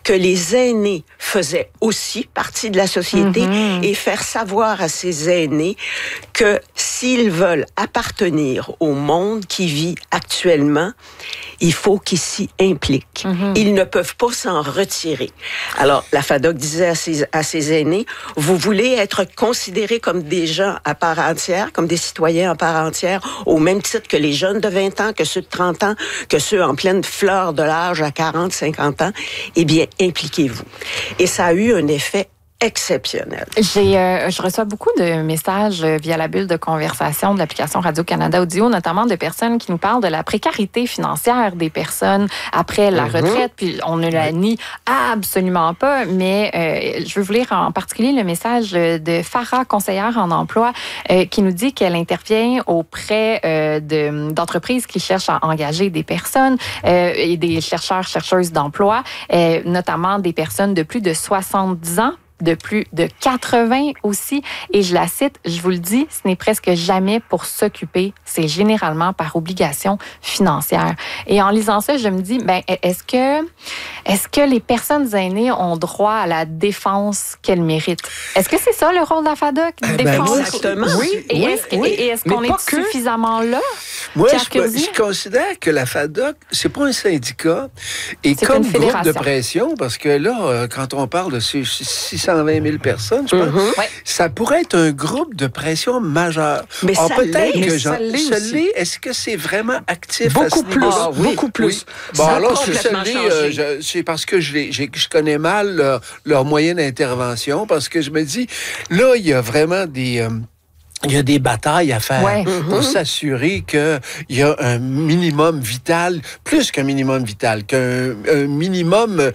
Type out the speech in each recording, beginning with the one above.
que les aînés faisaient aussi partie de la société et faire savoir à ces aînés que s'ils veulent appartenir au monde qui vit actuellement, il faut qu'ils s'y impliquent. Ils ne peuvent pas s'en retirer. Alors, la FADOC disait à ses aînés, vous voulez être considérés comme des gens à part entière, comme des citoyens à part entière, au même titre que les jeunes de 20 ans, que ceux de 30 ans, que ceux en pleine fleur de l'âge à 40, 50 ans, eh bien, impliquez-vous. Et ça a eu un effet exceptionnel. Je reçois beaucoup de messages via la bulle de conversation de l'application Radio-Canada Audio, notamment de personnes qui nous parlent de la précarité financière des personnes après la retraite. Puis on ne la nie absolument pas, mais je veux vous lire en particulier le message de Farah, conseillère en emploi, qui nous dit qu'elle intervient auprès d'entreprises qui cherchent à engager des personnes et des chercheuses d'emploi, notamment des personnes de plus de 70 ans, de plus de 80 aussi. Et je la cite, je vous le dis, ce n'est presque jamais pour s'occuper, c'est généralement par obligation financière. Et en lisant ça, je me dis, est-ce que les personnes aînées ont droit à la défense qu'elles méritent? Est-ce que c'est ça le rôle de la FADOC? Défense? Exactement. Oui. Et est-ce qu'on est suffisamment là? Moi, je considère que la FADOC, c'est pas un syndicat et c'est comme groupe de pression, parce que là, quand on parle de 620 000 personnes, je pense, ça pourrait être un groupe de pression majeur. Mais ça peut-être l'est, que ça l'est. Est-ce que c'est vraiment actif beaucoup à ce niveau-là? Beaucoup plus. Bon, Ça a alors, complètement changé. c'est parce que je connais mal leur moyen d'intervention, parce que je me dis, là, il y a vraiment il y a des batailles à faire pour s'assurer qu'il y a un minimum vital, plus qu'un minimum vital, qu'un minimum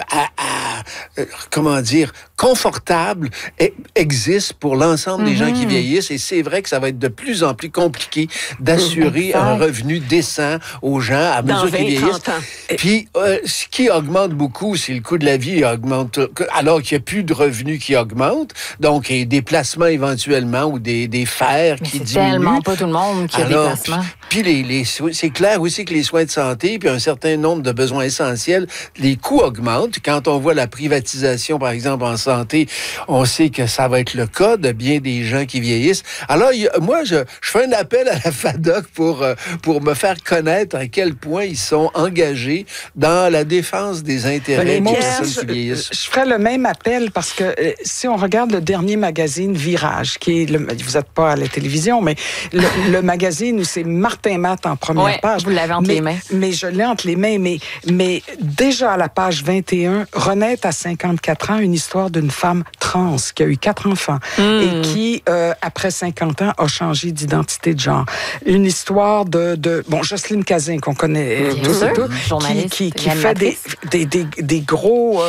comment dire, confortable existe pour l'ensemble des gens qui vieillissent. Et c'est vrai que ça va être de plus en plus compliqué d'assurer un revenu décent aux gens à mesure qu'ils vieillissent. Puis, ce qui augmente beaucoup, c'est le coût de la vie augmente, alors qu'il n'y a plus de revenus qui augmentent. Donc, et des placements éventuellement ou des fers qui diminuent. C'est tellement pas tout le monde qui a des placements. Puis c'est clair aussi que les soins de santé, puis un certain nombre de besoins essentiels, les coûts augmentent. Quand on voit la privatisation, par exemple, en santé, on sait que ça va être le cas de bien des gens qui vieillissent. Alors, moi, je fais un appel à la FADOC pour me faire connaître à quel point ils sont engagés dans la défense des intérêts des personnes qui vieillissent. Je ferais le même appel parce que si on regarde le dernier magazine Virage, qui est vous n'êtes pas à la télévision, mais le magazine où c'est Martin Matt en première page. Vous l'avez entre les mains. Mais je l'ai entre les mains. Mais déjà à la page 21, renaître à 54 ans, une histoire d'une femme trans qui a eu 4 enfants et qui, après 50 ans, a changé d'identité de genre. Une histoire de Jocelyne Cazin, qu'on connaît tous et tous, journaliste, qui fait des gros,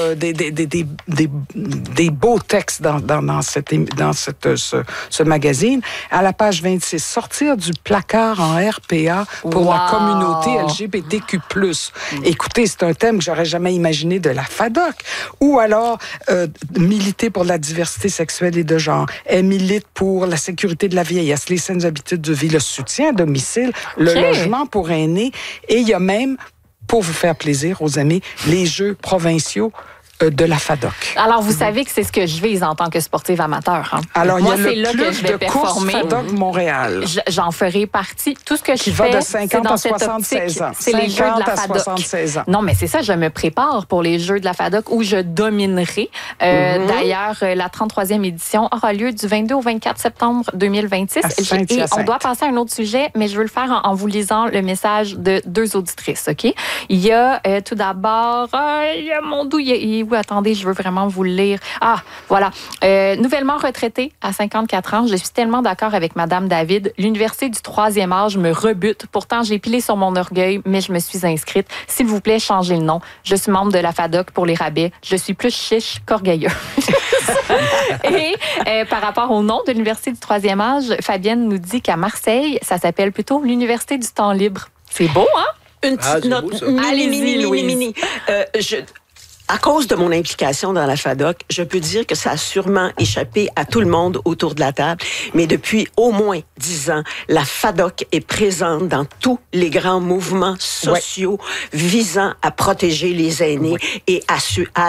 des beaux textes dans ce magazine. À la page 26, sortir du placard en RPA pour la communauté LGBTQ+. Écoutez, c'est un thème que j'aurais jamais imaginé de la FADOC. Ou alors, militer pour la diversité sexuelle et de genre. Elle milite pour la sécurité de la vieillesse, les saines habitudes de vie, le soutien à domicile, le logement pour aînés. Et il y a même, pour vous faire plaisir aux amis, les Jeux provinciaux de la FADOC. Alors, vous savez que c'est ce que je vise en tant que sportive amateur. Hein? Alors, moi, il y a le club de course FADOC Montréal. J'en ferai partie. Tout ce que je fais, va de 50 à 76 ans. C'est les Jeux de la FADOC. 76 ans. Non, mais c'est ça, je me prépare pour les Jeux de la FADOC où je dominerai. D'ailleurs, la 33e édition aura lieu du 22 au 24 septembre 2026. Et on doit passer à un autre sujet, mais je veux le faire en vous lisant le message de 2 auditrices, OK? Il y a tout d'abord... il y a mon doux... Oui, attendez, je veux vraiment vous le lire. Ah, voilà. Nouvellement retraitée à 54 ans, je suis tellement d'accord avec Madame David. L'université du 3e âge me rebute. Pourtant, j'ai pilé sur mon orgueil, mais je me suis inscrite. S'il vous plaît, changez le nom. Je suis membre de la FADOC pour les rabais. Je suis plus chiche qu'orgueilleux. Et par rapport au nom de l'université du 3e âge, Fabienne nous dit qu'à Marseille, ça s'appelle plutôt l'université du temps libre. C'est beau, hein? Une petite note. Mini. À cause de mon implication dans la FADOC, je peux dire que ça a sûrement échappé à tout le monde autour de la table, mais depuis au moins 10 ans, la FADOC est présente dans tous les grands mouvements sociaux visant à protéger les aînés et à